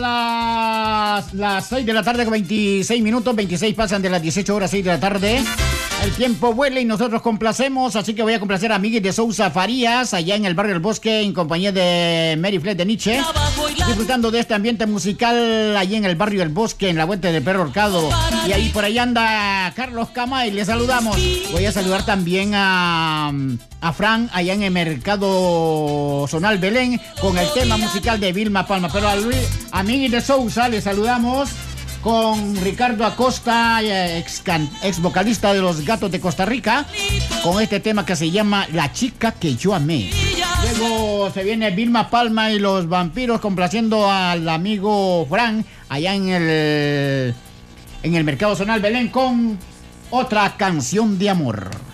Las 6 de la tarde con 26 minutos, 26 pasan de las 18 horas, 6 de la tarde. El tiempo vuela y nosotros complacemos, así que voy a complacer a Miguel de Sousa Farías, allá en el barrio del Bosque, en compañía de Mary Flet de Nietzsche, disfrutando de este ambiente musical allí en el barrio del Bosque, en la Fuente del Perro Horcado. Y ahí por ahí anda Carlos Camay, le saludamos. Voy a saludar también a Fran, allá en el Mercado Zonal Belén, con el tema musical de Vilma Palma. Pero a Miguel de Sousa le saludamos con Ricardo Acosta, ex vocalista de Los Gatos de Costa Rica, con este tema que se llama La Chica que yo amé. Luego se viene Vilma Palma y Los Vampiros complaciendo al amigo Fran allá en el Mercado Zonal Belén con otra canción de amor.